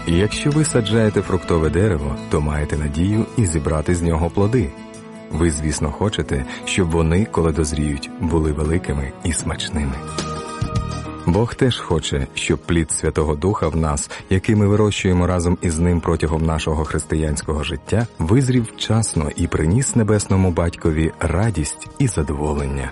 І якщо ви саджаєте фруктове дерево, то маєте надію і зібрати з нього плоди. Ви, звісно, хочете, щоб вони, коли дозріють, були великими і смачними. Бог теж хоче, щоб плід Святого Духа в нас, який ми вирощуємо разом із Ним протягом нашого християнського життя, визрів вчасно і приніс Небесному Батькові радість і задоволення.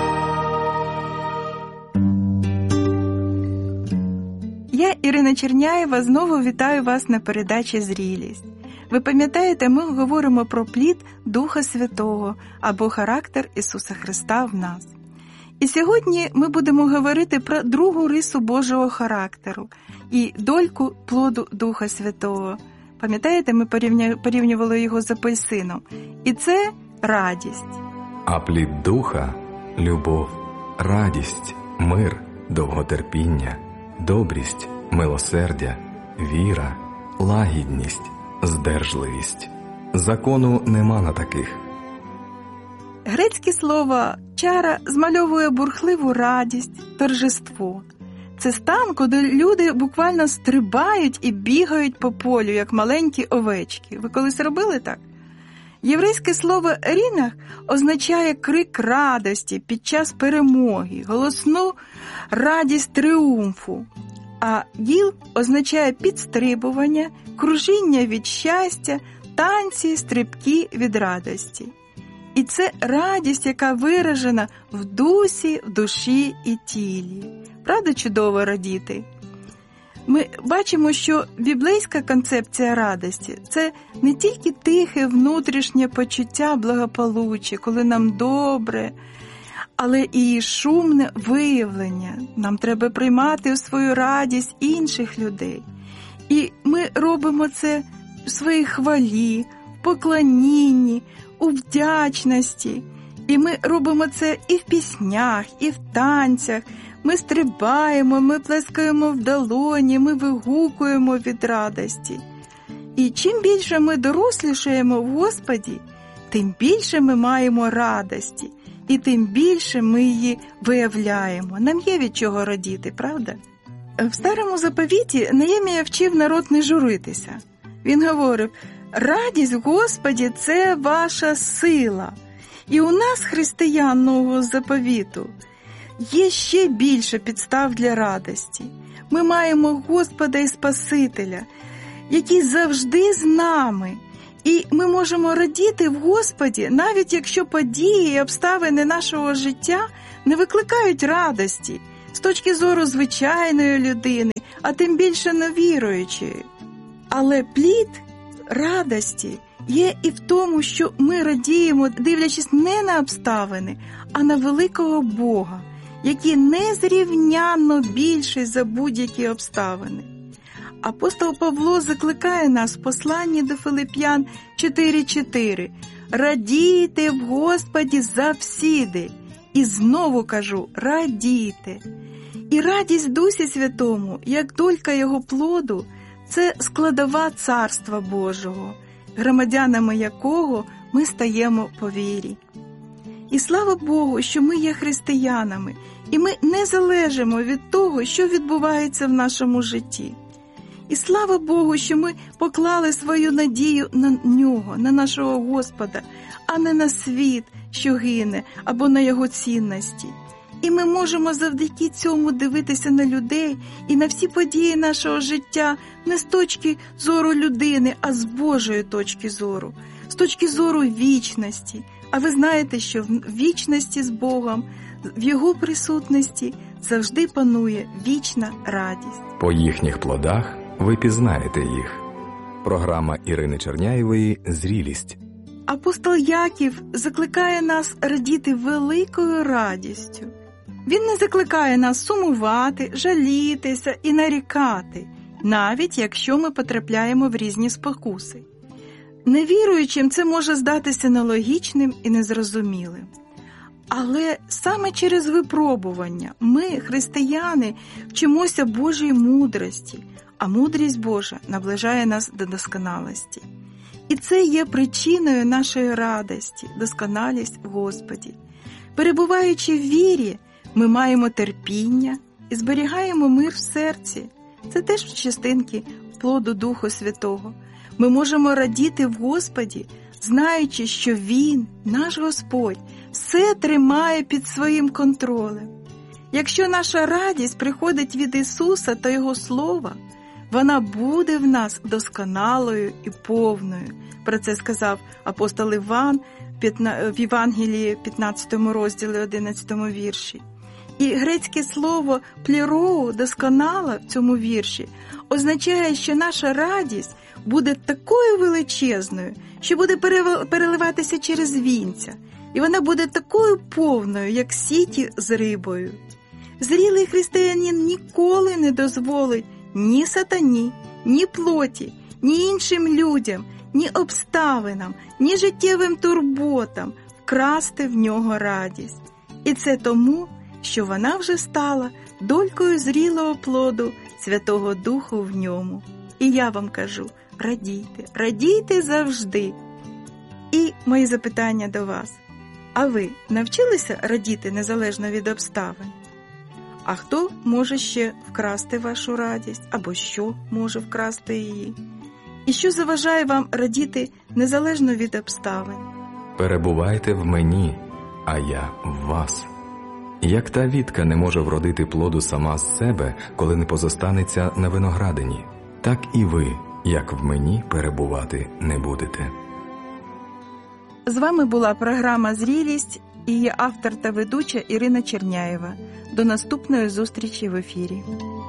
Я, Ірина Черняєва, знову вітаю вас на передачі «Зрілість». Ви пам'ятаєте, ми говоримо про плід Духа Святого або характер Ісуса Христа в нас. І сьогодні ми будемо говорити про другу рису Божого характеру і дольку плоду Духа Святого. Пам'ятаєте, ми порівнювали його з апельсином. І це радість. А плід Духа – любов, радість, мир, довготерпіння, добрість, милосердя, віра, лагідність, здержливість. Закону нема на таких. Грецьке слово «чара» змальовує бурхливу радість, торжество. Це стан, коли люди буквально стрибають і бігають по полю, як маленькі овечки. Ви колись робили так? Єврейське слово «рінах» означає крик радості під час перемоги, голосну радість тріумфу. А гіл означає підстрибування, кружіння від щастя, танці, стрибки від радості. І це радість, яка виражена в дусі, в душі і тілі. Правда, чудово радіти? Ми бачимо, що біблейська концепція радості – це не тільки тихе внутрішнє почуття благополуччя, коли нам добре, але і шумне виявлення. Нам треба приймати у свою радість інших людей. І ми робимо це в своїй хвалі, в поклонінні, у вдячності. І ми робимо це і в піснях, і в танцях. Ми стрибаємо, ми плескаємо в долоні, ми вигукуємо від радості. І чим більше ми дорослішаємо в Господі, тим більше ми маємо радості. І тим більше ми її виявляємо. Нам є від чого радіти, правда? В Старому Заповіті Неємія вчив народ не журитися. Він говорив: радість в Господі – це ваша сила. І у нас, християн Нового Заповіту, є ще більше підстав для радості. Ми маємо Господа і Спасителя, який завжди з нами. І ми можемо радіти в Господі, навіть якщо події і обставини нашого життя не викликають радості з точки зору звичайної людини, а тим більше невіруючої. Але плід радості є і в тому, що ми радіємо, дивлячись не на обставини, а на великого Бога, який незрівнянно більший за будь-які обставини. Апостол Павло закликає нас в посланні до Филип'ян 4:4: «Радійте в Господі завсіди». І знову кажу: радійте. І радість в Дусі Святому, як долька Його плоду, це складова Царства Божого, громадянами якого ми стаємо по вірі. І слава Богу, що ми є християнами, і ми не залежимо від того, що відбувається в нашому житті. І слава Богу, що ми поклали свою надію на Нього, на нашого Господа, а не на світ, що гине, або на Його цінності. І ми можемо завдяки цьому дивитися на людей і на всі події нашого життя не з точки зору людини, а з Божої точки зору, з точки зору вічності. А ви знаєте, що в вічності з Богом, в Його присутності завжди панує вічна радість. По їхніх плодах ви пізнаєте їх. Програма Ірини Черняєвої «Зрілість». Апостол Яків закликає нас радіти великою радістю. Він не закликає нас сумувати, жалітися і нарікати, навіть якщо ми потрапляємо в різні спокуси. Невіруючим це може здатися нелогічним і незрозумілим. Але саме через випробування ми, християни, вчимося Божій мудрості, а мудрість Божа наближає нас до досконалості. І це є причиною нашої радості, досконалість в Господі. Перебуваючи в вірі, ми маємо терпіння і зберігаємо мир в серці. Це теж частинки плоду Духу Святого. Ми можемо радіти в Господі, знаючи, що Він, наш Господь, все тримає під своїм контролем. Якщо наша радість приходить від Ісуса та Його Слова, вона буде в нас досконалою і повною. Про це сказав апостол Іван в Євангелії 15 розділі 11 вірші. І грецьке слово «пліроу» досконала в цьому вірші означає, що наша радість буде такою величезною, що буде переливатися через вінця, і вона буде такою повною, як сіті з рибою. Зрілий християнин ніколи не дозволить ні сатані, ні плоті, ні іншим людям, ні обставинам, ні життєвим турботам вкрасти в нього радість. І це тому, що вона вже стала долькою зрілого плоду Святого Духу в ньому. І я вам кажу, радійте, радійте завжди. І мої запитання до вас. А ви навчилися радіти незалежно від обставин? А хто може ще вкрасти вашу радість? Або що може вкрасти її? І що заважає вам радіти незалежно від обставин? Перебувайте в мені, а я в вас. Як та вітка не може вродити плоду сама з себе, коли не позостанеться на виноградині, так і ви, як в мені, перебувати не будете. З вами була програма «Зрілість» і її автор та ведуча Ірина Черняєва. До наступної зустрічі в ефірі.